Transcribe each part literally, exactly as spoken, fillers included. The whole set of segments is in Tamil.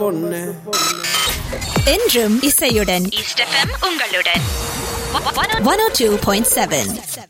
பொண்ணு என்றும் இசையுடன் ஈஸ்ட் எஃப்எம் உங்களுடன் one oh two point seven.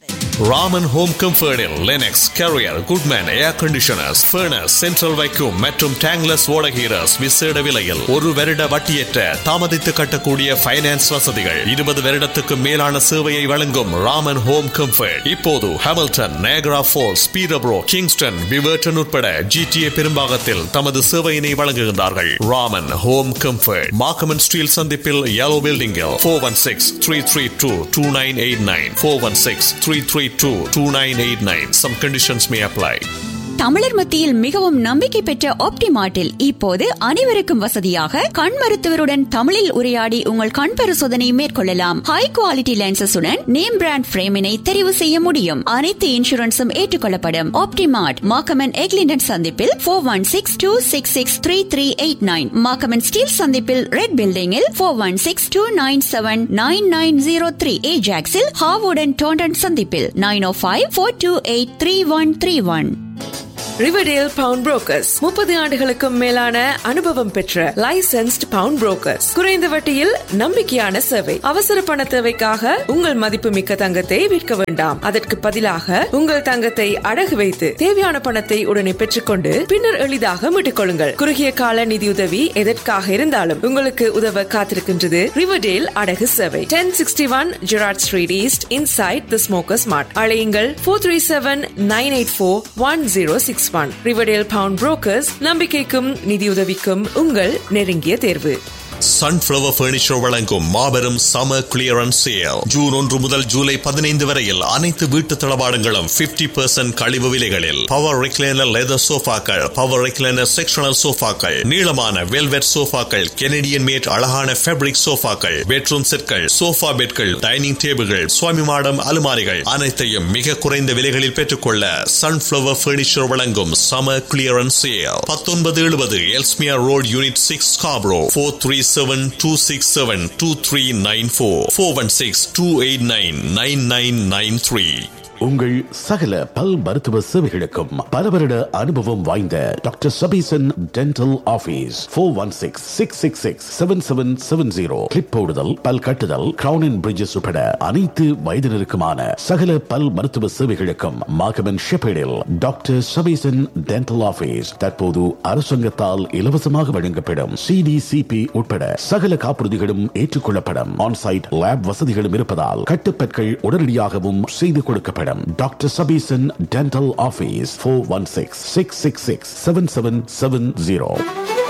Raman home கம்ஃபர்டில் Linux carrier Goodman ஏர் கண்டிஷனர்ஸ் ஃபர்னஸ் சென்ட்ரல் வைக்யூம் மற்றும் டேங்லஸ் ஓடகீரஸ் விசேட விலையில் ஒரு வருட வட்டியற்ற தாமதித்து கட்டக்கூடிய ஃபைனான்ஸ் வசதிகள் இருபது வருடத்துக்கு மேலான சேவையை வழங்கும் ராமன் ஹோம் கம்ஃபர்ட் இப்போது ஹாமில்டன் நயகரா ஃபால்ஸ் பீரப்ரோ கிங்ஸ்டன் விவர்டன் உட்பட ஜிடிஏ பெரும்பாகத்தில் தமது சேவையினை வழங்குகின்றார்கள் ராமன் ஹோம் கம்ஃபர்ட் மார்க்கமன் ஸ்டீல் சந்திப்பில் yellow building four one six three three two two nine eight nine four one six three three two two nine eight nine. Some conditions may apply. தமிழர் மத்தியில் மிகவும் நம்பிக்கை பெற்ற ஆப்டிமார்ட்டில் இப்போது அனைவருக்கும் வசதியாக கண் மருத்துவருடன் தமிழில் உரையாடி உங்கள் கண் பரிசோதனை மேற்கொள்ளலாம். ஹை குவாலிட்டி லென்சஸுடன் நேம் பிராண்ட் பிரேமினை தெரிவு செய்ய முடியும். அனைத்து இன்சூரன்ஸும் ஏற்றுக்கொள்ளப்படும். ஆப்டிமார்ட் மார்க்கமன் எக்லிண்டன் சந்திப்பில் four one six two six six three three eight nine, மார்க்கமன் steel சந்திப்பில் ரெட் பில்டிங்கில் four one six two nine seven nine nine zero three, ஏஜாக்ஸில் ஹாவுடன் Taunton சந்திப்பில் நைன் ஓ five four two eight three one three one. Riverdale bound brokers முப்பது ஆண்டுகளுக்கும் மேலான அனுபவம் பெற்ற லைசென்ஸ்ட் பவுண்ட் புரோக்கர்ஸ். குறைந்த வட்டியில் நம்பிக்கையான சேவை. அவசர பண தேவைக்காக உங்கள் மதிப்புமிக்க தங்கத்தை விற்க வேண்டாம். அதற்கு பதிலாக உங்கள் தங்கத்தை அடகு வைத்து தேவையான பணத்தை உடனே பெற்றுக்கொண்டு பின்னர் எளிதாக மீட்டுக் கொள்ளுங்கள். குறுகிய கால நிதியுதவி எதற்காக இருந்தாலும் உங்களுக்கு உதவ காத்திருக்கின்றது ரிவர்டேல் அடகு சேவை. Ten sixty one Gerard street east inside the smokers மார்ட். அழையுங்கள் four three seven nine eight four one zero six. Riverdale bound brokers, நம்பிக்கைக்கும் நிதியுதவிக்கும் உங்கள் நெருங்கிய தேர்வு. சன்ஃப்ளவர் பர்னிச்சர் வழங்கும் மாபெரும் சமர் கிளியரன்ஸ் சேல் ஜூன் ஒன்று முதல் ஜூலை பதினைந்து வரையில் அனைத்து வீட்டு தளபாடங்களும் பிப்டி பெர்சென்ட் கழிவு விலைகளில். Power recliner leather சோஃபாக்கள், power recliner sectional சோஃபாக்கள், நீளமான வெல்வெட் சோஃபாக்கள், கெனடியன் மேட் அழகான ஃபேப்ரிக் சோஃபாக்கள், பெட்ரூம் செட்கள், சோஃபா பெட்கள், டைனிங் டேபிள்கள், சுவாமி மாடம் அலுமாரிகள் அனைத்தையும் மிக குறைந்த விலைகளில் பெற்றுக்கொள்ள சன்ஃப்ளவர் பர்னிச்சர் வழங்கும் சமர் கிளியரன்ஸ் சேல். பத்தொன்பது எழுபது Ellesmere road unit six Scarborough. Four three seven two six seven two three nine four four one six two eight nine nine nine nine three. உங்கள் சகல பல் மருத்துவ சேவைகளுக்கும் பல வருட அனுபவம் வாய்ந்த doctor Sabesan dental office. Four one six six six six seven seven seven zero. Clip போடுதல், பல் கட்டுதல், கிரவுன் அண்ட் பிரிட்ஜஸ் உட்பட அனைத்து வயதினருக்குமான சகல பல் மருத்துவ சேவைகளுக்கும் மார்க்கமன் ஷெப்பேடில் டாக்டர் சபீசன் டென்டல் ஆபீஸ் தற்போது அரசாங்கத்தால் இலவசமாக வழங்கப்படும் சிடிசிபி உட்பட சகல காப்புறுதிகளும் ஏற்றுக்கொள்ளப்படும். ஆன்சைட் லேப் வசதிகளும் இருப்பதால் கட்டுப்பற்கள் உடனடியாகவும் செய்து கொடுக்கப்படும். Doctor Sabison Dental Office four one six six six six seven seven seven zero.